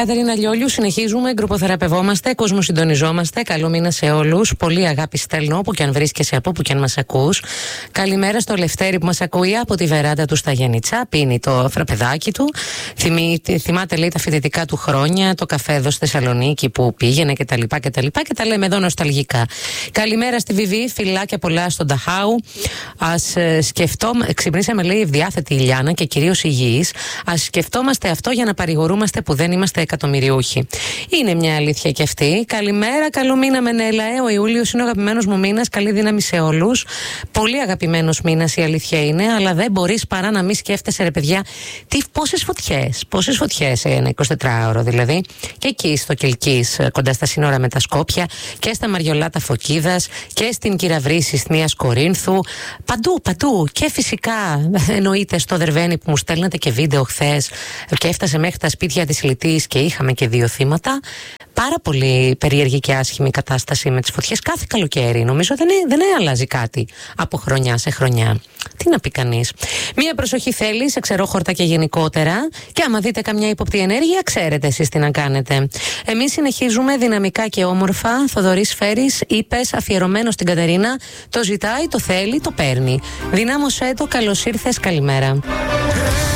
Κατερίνα Λιόλιου, συνεχίζουμε, γκρουποθεραπευόμαστε, κοσμοσυντονιζόμαστε. Καλό μήνα σε όλους. Πολύ αγάπη στέλνω, όπου και αν βρίσκεσαι, από όπου και αν μας ακούς. Καλημέρα στο Λευτέρη που μας ακούει από τη βεράντα του στα Γενιτσά. Πίνει το φραπεδάκι του. Θυμάται, λέει, τα φοιτητικά του χρόνια, το καφέ εδώ στη Θεσσαλονίκη που πήγαινε κτλ. Και τα λέμε εδώ νοσταλγικά. Καλημέρα στη Βιβί, φιλάκια πολλά στον Ταχάου. Ας σκεφτόμαστε, ξυπνήσαμε, λέει, ευδιάθετη Ηλιάνα και κυρίως υγιείς. Ας σκεφτόμαστε αυτό για να παρηγορούμαστε που δεν είμαστε εκατομμυριούχοι. Είναι μια αλήθεια και αυτή. Καλημέρα, καλό μήνα Μενέλα. Ο Ιούλιος είναι ο αγαπημένος μου μήνας. Καλή δύναμη σε όλους. Πολύ αγαπημένος μήνας, η αλήθεια είναι, αλλά δεν μπορείς παρά να μην σκέφτεσαι, ρε παιδιά, πόσες φωτιές σε ένα 24ωρο δηλαδή. Και εκεί στο Κιλκής, κοντά στα σύνορα με τα Σκόπια, και στα Μαριολάτα Φωκίδας, και στην Κυραυρήση Ισθμίας Κορίνθου. Παντού. Και φυσικά εννοείται στο Δερβένι που μου στέλνατε και βίντεο χθες και έφτασε μέχρι τα σπίτια της Λιτής και είχαμε και 2 θύματα. Πάρα πολύ περίεργη και άσχημη κατάσταση με τις φωτιές κάθε καλοκαίρι. Νομίζω δεν αλλάζει κάτι από χρονιά σε χρονιά. Τι να πει κανείς. Μία προσοχή θέλει σε ξερόχορτα και γενικότερα. Και άμα δείτε καμιά ύποπτη ενέργεια, ξέρετε εσείς τι να κάνετε. Εμείς συνεχίζουμε δυναμικά και όμορφα. Θοδωρής Φέρης, είπες, αφιερωμένο στην Κατερίνα. Το ζητάει, το θέλει, το παίρνει. Δυνάμωσέ το, καλώς ήρθες, καλημέρα.